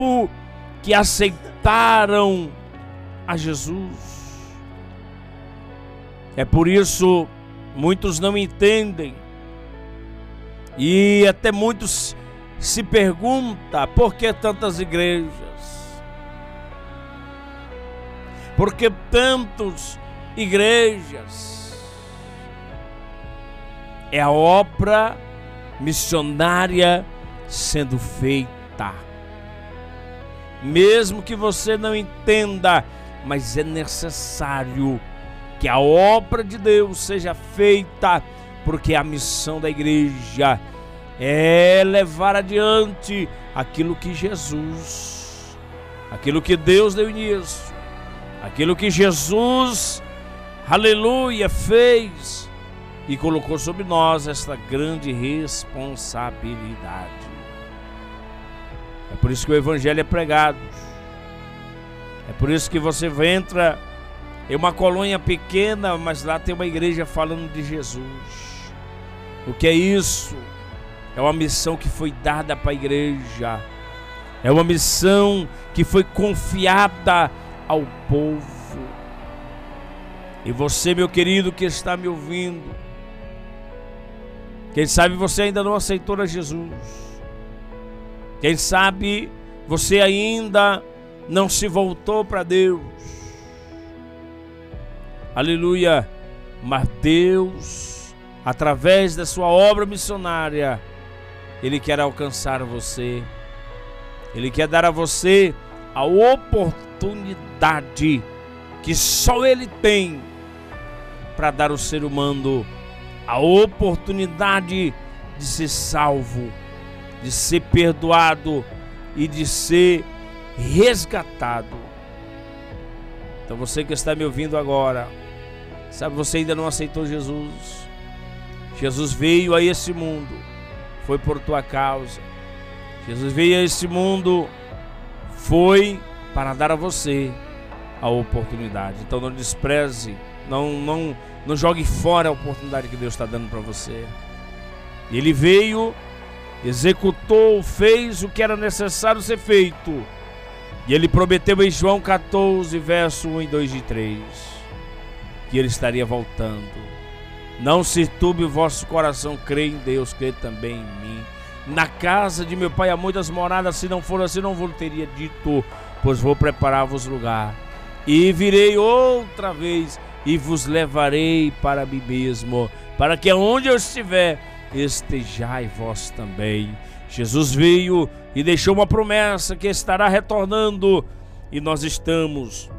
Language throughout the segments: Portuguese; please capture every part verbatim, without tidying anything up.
que aceitaram a Jesus. É por isso muitos não entendem e até muitos se perguntam por que tantas igrejas, por que tantas igrejas. É a obra missionária sendo feita. Mesmo que você não entenda, mas é necessário que a obra de Deus seja feita, porque a missão da igreja é levar adiante aquilo que Jesus, aquilo que Deus deu início, aquilo que Jesus, aleluia, fez e colocou sobre nós esta grande responsabilidade. É por isso que o evangelho é pregado. É por isso que você entra em uma colônia pequena, mas lá tem uma igreja falando de Jesus. O que é isso? É uma missão que foi dada para a igreja. É uma missão que foi confiada ao povo. E você, meu querido, que está me ouvindo, quem sabe você ainda não aceitou a Jesus. Quem sabe você ainda não se voltou para Deus. Aleluia. Mas Deus, através da sua obra missionária, Ele quer alcançar você. Ele quer dar a você a oportunidade que só Ele tem para dar ao ser humano a oportunidade de ser salvo, de ser perdoado e de ser resgatado. Então você que está me ouvindo agora, sabe, você ainda não aceitou Jesus. Jesus veio a esse mundo, foi por tua causa. Jesus veio a esse mundo, foi para dar a você a oportunidade. Então não despreze, não, não, não jogue fora a oportunidade que Deus está dando para você. Ele veio, executou, fez o que era necessário ser feito. E Ele prometeu em João catorze, verso um, dois e três, que Ele estaria voltando. Não se turbe o vosso coração, crê em Deus, crê também em mim. Na casa de meu Pai há muitas moradas, se não for assim não vos teria dito, pois vou preparar-vos lugar. E virei outra vez e vos levarei para mim mesmo, para que aonde eu estiver, estejai vós também. Jesus veio e deixou uma promessa que estará retornando, e nós estamos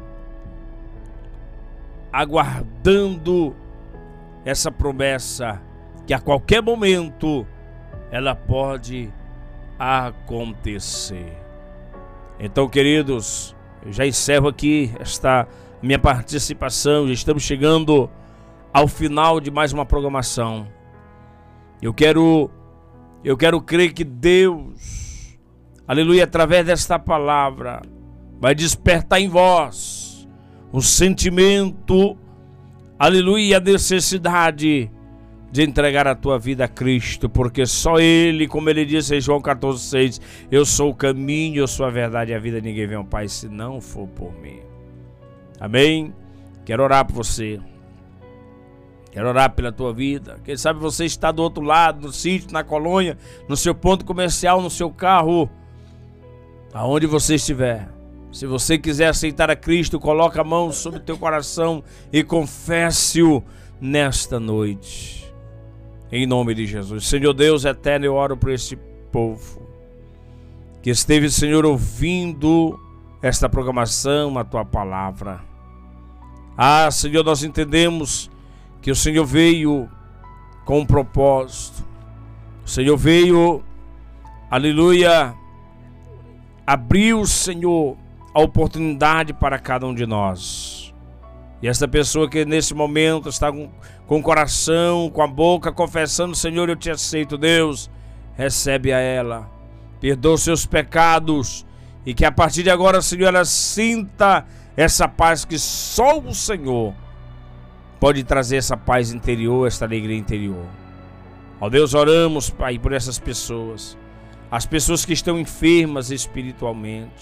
aguardando essa promessa, que a qualquer momento ela pode acontecer. Então, queridos, eu já encerro aqui esta minha participação. Já estamos chegando ao final de mais uma programação. Eu quero, eu quero crer que Deus, aleluia, através desta palavra, vai despertar em vós o sentimento, aleluia, e a necessidade de entregar a tua vida a Cristo, porque só Ele, como Ele disse em João catorze, seis, eu sou o caminho, eu sou a verdade e a vida, ninguém vem ao Pai se não for por mim. Amém? Quero orar por você. Quero orar pela tua vida. Quem sabe você está do outro lado, no sítio, na colônia, no seu ponto comercial, no seu carro, aonde você estiver. Se você quiser aceitar a Cristo, coloca a mão sobre o teu coração e confesse-o nesta noite. Em nome de Jesus. Senhor Deus eterno, eu oro por esse povo que esteve, Senhor, ouvindo esta programação, a tua palavra. Ah, Senhor, nós entendemos que o Senhor veio com um propósito. O Senhor veio, aleluia, abriu, Senhor, a oportunidade para cada um de nós. E esta pessoa que nesse momento está com, com o coração, com a boca, confessando, Senhor, eu te aceito, Deus, recebe a ela, perdoa os seus pecados, e que a partir de agora, Senhor, ela sinta essa paz que só o Senhor pode trazer, essa paz interior, esta alegria interior. Ó Deus, oramos, Pai, por essas pessoas. as pessoas que estão enfermas espiritualmente,